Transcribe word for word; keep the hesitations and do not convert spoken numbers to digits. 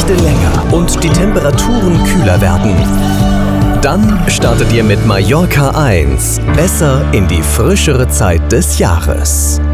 Nächte länger und die Temperaturen kühler werden. Dann startet ihr mit Mallorca eins besser in die frischere Zeit des Jahres.